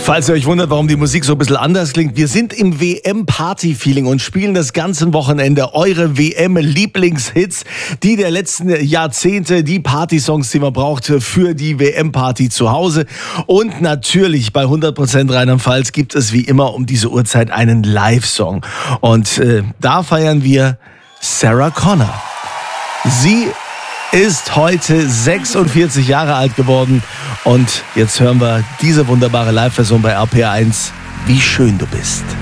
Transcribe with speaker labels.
Speaker 1: Falls ihr euch wundert, warum die Musik so ein bisschen anders klingt, wir sind im WM-Party-Feeling und spielen das ganze Wochenende eure WM-Lieblingshits, die der letzten Jahrzehnte, die Partysongs, die man braucht für die WM-Party zu Hause. Und natürlich bei 100% Rheinland-Pfalz gibt es wie immer um diese Uhrzeit einen Live-Song. Und da feiern wir Sarah Connor. Sie ist heute 46 Jahre alt geworden und jetzt hören wir diese wunderbare Live-Version bei RPR 1, Wie schön du bist.